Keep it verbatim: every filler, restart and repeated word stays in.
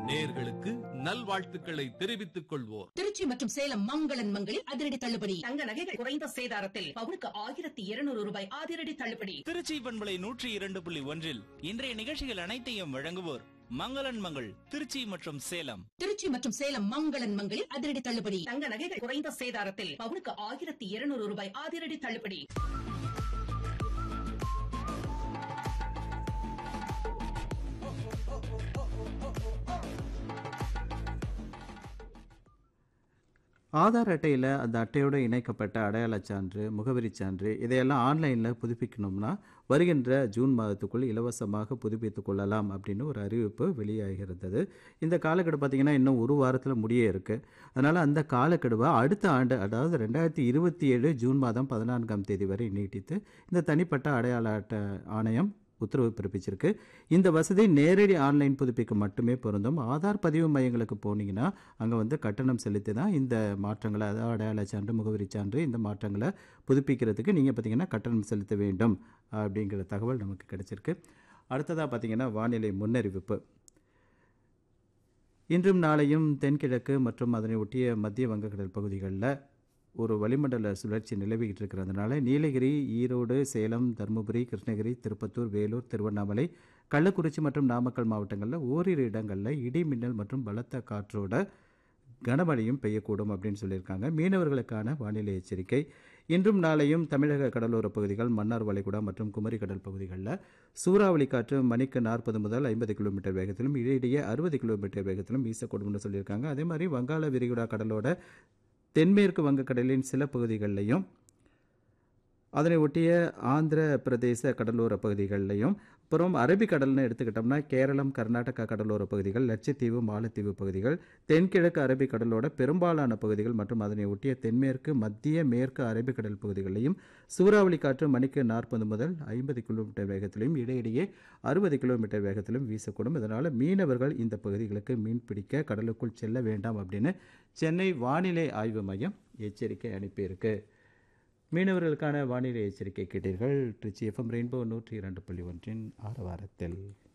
நேயர்களுக்கு நல்வாழ்த்துக்களை தெரிவித்துக் கொள்வோர் திருச்சி மற்றும் சேலம் மங்களன் மங்களில் அதிரடி தள்ளுபடி. தங்க நகைகள் குறைந்த சேதாரத்தில் பவுனுக்கு ஆயிரத்தி இருநூறு ரூபாய் அதிரடி தள்ளுபடி. திருச்சி பண்பலை நூற்றி இரண்டு புள்ளி ஒன்றில் இன்றைய நிகழ்ச்சிகள் அனைத்தையும் வழங்குவோர் மங்களன் மங்கள் திருச்சி மற்றும் சேலம். திருச்சி மற்றும் சேலம் மங்களன் மங்களில் அதிரடி தள்ளுபடி. தங்க நகைகள் குறைந்த சேதாரத்தில் பவுனுக்கு ஆயிரத்தி இருநூறு ரூபாய் அதிரடி தள்ளுபடி. ஆதார் அட்டையில் அந்த அட்டையோடு இணைக்கப்பட்ட அடையாளச் சான்று, முகவரி சான்று இதையெல்லாம் ஆன்லைனில் புதுப்பிக்கணும்னா வருகின்ற ஜூன் மாதத்துக்குள் இலவசமாக புதுப்பித்து கொள்ளலாம் அப்படின்னு ஒரு அறிவிப்பு வெளியாகிருந்தது. இந்த காலக்கெடு பார்த்திங்கன்னா இன்னும் ஒரு வாரத்தில் முடிய இருக்குது. அதனால் அந்த காலக்கெடுவை அடுத்த ஆண்டு, அதாவது ரெண்டாயிரத்தி இருபத்தி ஏழு ஜூன் மாதம் பதினான்காம் தேதி வரை நீட்டித்து இந்த தனிப்பட்ட அடையாள அட்டை ஆணையம் உத்தரவு பிறப்பிச்சிருக்கு. இந்த வசதி நேரடி ஆன்லைன் புதுப்பிக்க மட்டுமே பொருந்தும். ஆதார் பதிவு மையங்களுக்கு போனீங்கன்னா அங்கே வந்து கட்டணம் செலுத்தி தான் இந்த மாற்றங்களை, அதாவது அடையாள சான்று, முகவரி சான்று இந்த மாற்றங்களை புதுப்பிக்கிறதுக்கு நீங்கள் பார்த்தீங்கன்னா கட்டணம் செலுத்த வேண்டும் அப்படிங்கிற தகவல் நமக்கு கிடைச்சிருக்கு. அடுத்ததாக பார்த்தீங்கன்னா வானிலை முன்னறிவிப்பு. இன்றும் நாளையும் தென்கிழக்கு மற்றும் அதனை ஒட்டிய மத்திய வங்கக்கடல் பகுதிகளில் ஒரு வளிமண்டல சுழற்சி நிலவிக்கிட்டு இருக்கிறதுனால நீலகிரி, ஈரோடு, சேலம், தருமபுரி, கிருஷ்ணகிரி, திருப்பத்தூர், வேலூர், திருவண்ணாமலை, கள்ளக்குறிச்சி மற்றும் நாமக்கல் மாவட்டங்களில் ஓரிரு இடங்களில் இடி மின்னல் மற்றும் பலத்த காற்றோட கனமழையும் பெய்யக்கூடும் அப்படின்னு சொல்லியிருக்காங்க. மீனவர்களுக்கான வானிலை எச்சரிக்கை. இன்றும் நாளையும் தமிழக கடலோர பகுதிகள், மன்னார் வளைகுடா மற்றும் குமரி கடல் பகுதிகளில் சூறாவளி காற்று மணிக்கு நாற்பது முதல் ஐம்பது கிலோமீட்டர் வேகத்திலும் இடையிடையே அறுபது கிலோமீட்டர் வேகத்திலும் வீசக்கூடும்னு சொல்லியிருக்காங்க. அதே மாதிரி வங்காள விரிகுடா கடலோட தென்மேற்கு வங்கக்கடலின் சில பகுதிகளிலையும் அதனை ஒட்டிய ஆந்திர பிரதேச கடலோர பகுதிகளிலையும், அப்புறம் அரபிக்கடல்னு எடுத்துக்கிட்டோம்னா கேரளம், கர்நாடகா கடலோர பகுதிகள், லட்சத்தீவு, மாலத்தீவு பகுதிகள், தென்கிழக்கு அரபிக்கடலோட பெரும்பாலான பகுதிகள் மற்றும் அதனை ஒட்டிய தென்மேற்கு, மத்திய மேற்கு அரபிக்கடல் பகுதிகளிலையும் சூறாவளி காற்று மணிக்கு நாற்பது முதல் ஐம்பது கிலோமீட்டர் வேகத்திலும் இடையிடையே அறுபது கிலோமீட்டர் வேகத்திலும் வீசக்கூடும். இதனால் மீனவர்கள் இந்த பகுதிகளுக்கு மீன் பிடிக்க கடலுக்குள் செல்ல வேண்டாம் அப்படின்னு சென்னை வானிலை ஆய்வு மையம் எச்சரிக்கை அனுப்பியிருக்கு. மீனவர்களுக்கான வானிலை எச்சரிக்கை கேட்டீர்கள். திருச்சி எஃப்எம் ரெயின்போ நூற்றி இரண்டு புள்ளி ஒன்றின் ஆரவாரத்தில்.